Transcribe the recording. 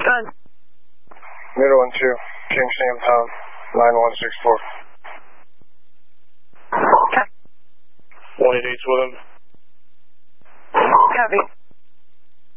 Son. Middle and 2, King Sam Town, 9164. Copy. 188's with him. Copy.